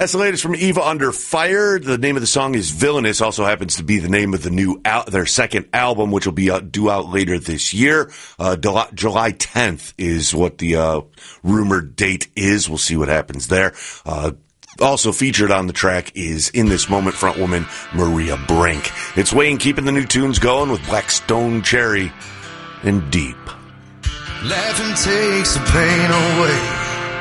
That's the latest from Eva Under Fire. The name of the song is Villainous. Also happens to be the name of the new their second album, which will be due out later this year. July 10th is what the rumored date is. We'll see what happens there. Also featured on the track is In This Moment frontwoman Maria Brink. It's Wayne keeping the new tunes going with Black Stone Cherry and Deep. Laughing takes the pain away.